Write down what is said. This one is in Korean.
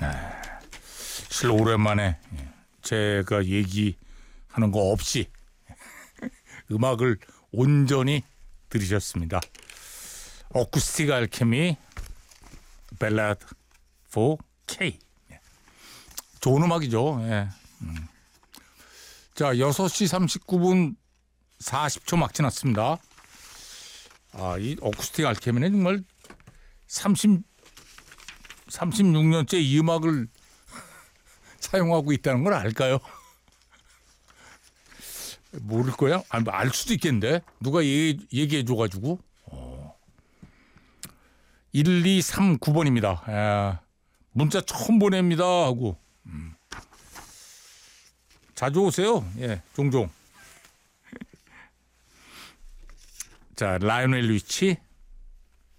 실로 오랜만에 제가 얘기하는 거 없이 음악을 온전히 들으셨습니다. 어쿠스틱 알케미 벨라드 for K. 좋은 음악이죠. 예. 자, 6시 39분 40초 막 지났습니다. 이 어쿠스틱 알케미는 정말 36년째 이 음악을 사용하고 있다는 걸 알까요? 모를 거야? 알 수도 있겠는데. 누가 얘기해 줘가지고. 1239번입니다. 문자 처음 보냅니다 하고. 자주 오세요. 예, 종종. 자, 라이오넬 리치